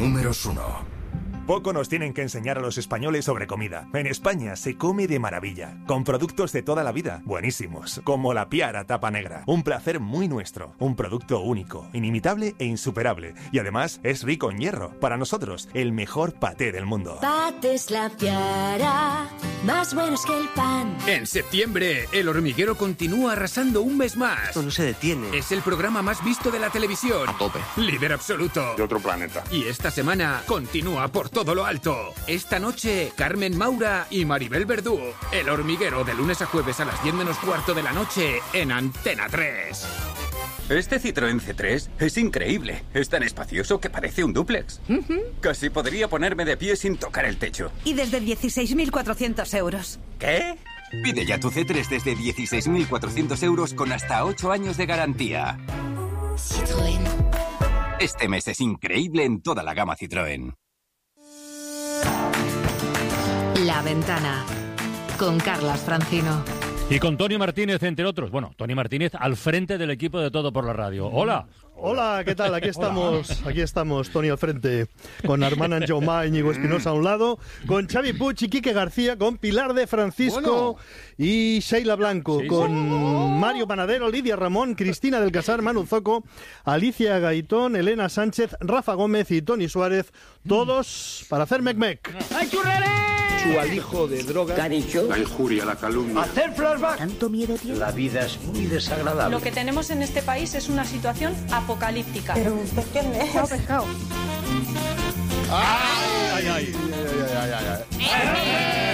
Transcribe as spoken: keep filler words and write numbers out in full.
números uno. Poco nos tienen que enseñar a los españoles sobre comida. En España se come de maravilla, con productos de toda la vida, buenísimos, como la Piara Tapa Negra. Un placer muy nuestro, un producto único, inimitable e insuperable. Y además es rico en hierro. Para nosotros, el mejor paté del mundo. Patés La Piara, más buenos que el pan. En septiembre, El Hormiguero continúa arrasando un mes más. Esto no se detiene. Es el programa más visto de la televisión. A tope. Líder absoluto. De otro planeta. Y esta semana continúa por todo lo alto. Esta noche, Carmen Maura y Maribel Verdú. El Hormiguero, de lunes a jueves a las diez menos cuarto de la noche en Antena tres. Este Citroën C tres es increíble. Es tan espacioso que parece un dúplex. Uh-huh. Casi podría ponerme de pie sin tocar el techo. Y desde dieciséis mil cuatrocientos euros. ¿Qué? Pide ya tu C tres desde dieciséis mil cuatrocientos euros con hasta ocho años de garantía. Citroën. Este mes es increíble en toda la gama Citroën. La Ventana, con Carlas Francino. Y con Tony Martínez, entre otros. Bueno, Tony Martínez al frente del equipo de Todo por la Radio. Hola. Hola, ¿qué tal? Aquí estamos, Hola. aquí estamos, Tony al frente, con Armand Anjomá, Íñigo Espinosa a un lado, con Xavi Puig y Quique García, con Pilar de Francisco bueno. y Sheila Blanco, sí, con sí. Mario Panadero, Lidia Ramón, Cristina del Casar, Manu Zoco, Alicia Gaitón, Elena Sánchez, Rafa Gómez y Tony Suárez, todos para hacer mec-mec. ¡Ay, churrere! Su alijo de droga. ¿Qué ha dicho? La injuria, la calumnia. Hacer flashback. ¿Tanto miedo tiene? La vida es muy desagradable. Lo que tenemos en este país es una situación apocalíptica. Pero usted quién es. No, pescado. ¡Ay, ay, ay! ay, ay, ay, ay.